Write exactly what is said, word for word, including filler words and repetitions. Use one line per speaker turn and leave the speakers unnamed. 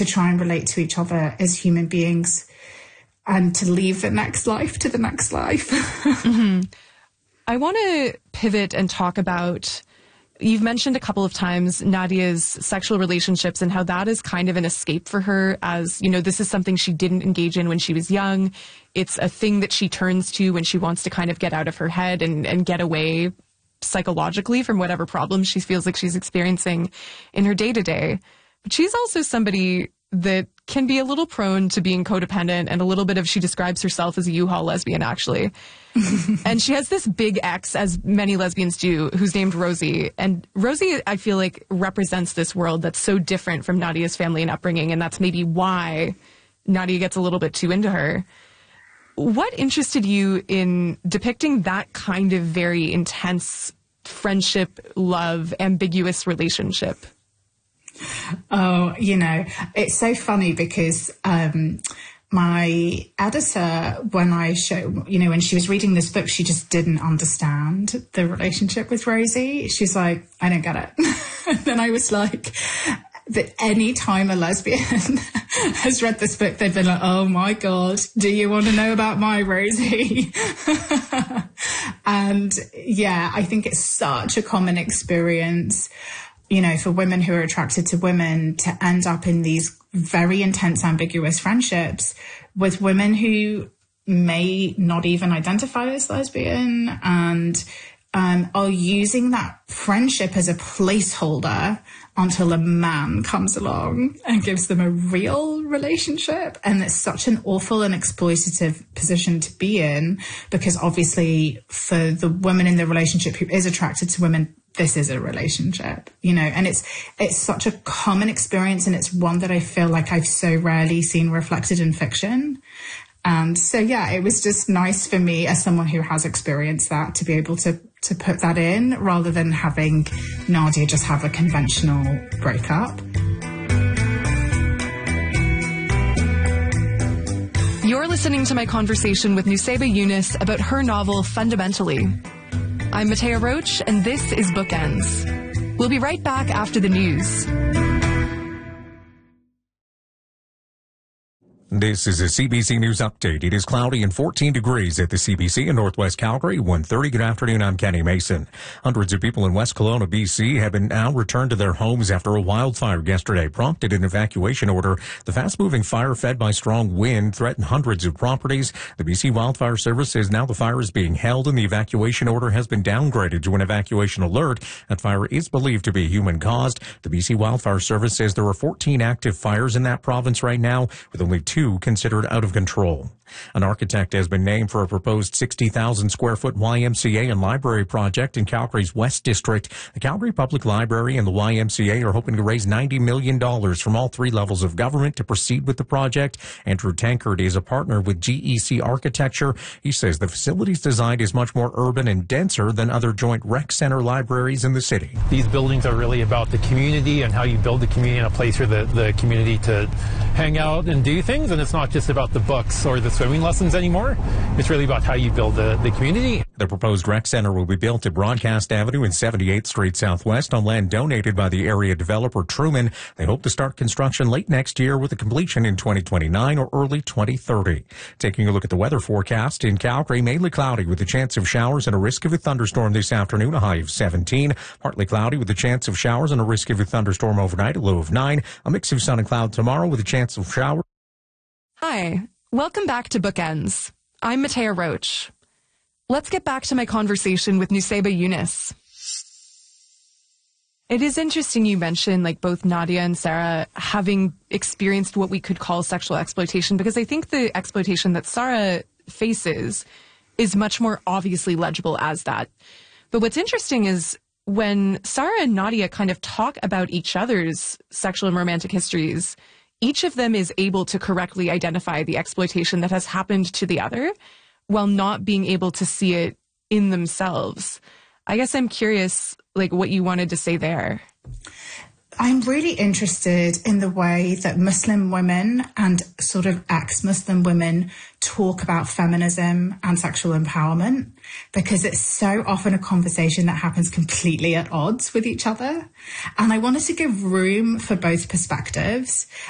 to try and relate to each other as human beings and to leave the next life to the next life.
Mm-hmm. I want to pivot and talk about, you've mentioned a couple of times Nadia's sexual relationships and how that is kind of an escape for her, as, you know, this is something she didn't engage in when she was young. It's a thing that she turns to when she wants to kind of get out of her head and, and get away psychologically from whatever problems she feels like she's experiencing in her day-to-day. But she's also somebody that can be a little prone to being codependent and a little bit of, she describes herself as a U-Haul lesbian, actually. And she has this big ex, as many lesbians do, who's named Rosie. And Rosie, I feel like, represents this world that's so different from Nadia's family and upbringing, and that's maybe why Nadia gets a little bit too into her. What interested you in depicting that kind of very intense friendship, love, ambiguous relationship?
Oh, you know, it's so funny because um, my editor, when I show, you know, when she was reading this book, she just didn't understand the relationship with Rosie. She's like, I don't get it. And then I was like, that any time a lesbian has read this book, they've been like, oh my God, do you want to know about my Rosie? And yeah, I think it's such a common experience, you know, for women who are attracted to women to end up in these very intense, ambiguous friendships with women who may not even identify as lesbian and um, are using that friendship as a placeholder until a man comes along and gives them a real relationship. And it's such an awful and exploitative position to be in, because obviously for the woman in the relationship who is attracted to women, this is a relationship, you know, and it's it's such a common experience, and it's one that I feel like I've so rarely seen reflected in fiction. And so, yeah, it was just nice for me as someone who has experienced that to be able to to put that in rather than having Nadia just have a conventional breakup.
You're listening to my conversation with Nusseibeh Yunus about her novel Fundamentally. I'm Matea Roach, and this is Bookends. We'll be right back after the news.
This is a C B C News update. It is cloudy and fourteen degrees at the C B C in Northwest Calgary. one thirty. Good afternoon. I'm Kenny Mason. Hundreds of people in West Kelowna, B C have been now returned to their homes after a wildfire yesterday prompted an evacuation order. The fast-moving fire, fed by strong wind, threatened hundreds of properties. The B C Wildfire Service says now the fire is being held and the evacuation order has been downgraded to an evacuation alert. That fire is believed to be human-caused. The B C Wildfire Service says there are fourteen active fires in that province right now, with only two considered out of control. An architect has been named for a proposed sixty thousand square foot Y M C A and library project in Calgary's West District. The Calgary Public Library and the Y M C A are hoping to raise ninety million dollars from all three levels of government to proceed with the project. Andrew Tankard is a partner with G E C Architecture. He says the facility's design is much more urban and denser than other joint rec center libraries in the city.
These buildings are really about the community and how you build the community in a place for the, the community to hang out and do things. And it's not just about the books or the swimming lessons anymore. It's really about how you build the, the community.
The proposed rec center will be built at Broadcast Avenue and seventy-eighth Street Southwest on land donated by the area developer Truman. They hope to start construction late next year with a completion in twenty twenty-nine or early twenty thirty. Taking a look at the weather forecast in Calgary, mainly cloudy with a chance of showers and a risk of a thunderstorm this afternoon, a high of seventeen. Partly cloudy with a chance of showers and a risk of a thunderstorm overnight, a low of nine. A mix of sun and cloud tomorrow with a chance of showers.
Hi, welcome back to Bookends. I'm Matea Roach. Let's get back to my conversation with Nusseibeh Yunus. It is interesting you mentioned like both Nadia and Sarah having experienced what we could call sexual exploitation, because I think the exploitation that Sarah faces is much more obviously legible as that. But what's interesting is when Sarah and Nadia kind of talk about each other's sexual and romantic histories, each of them is able to correctly identify the exploitation that has happened to the other while not being able to see it in themselves. I guess I'm curious, like, what you wanted to say there.
I'm really interested in the way that Muslim women and sort of ex-Muslim women talk about feminism and sexual empowerment, because it's so often a conversation that happens completely at odds with each other. And I wanted to give room for both perspectives.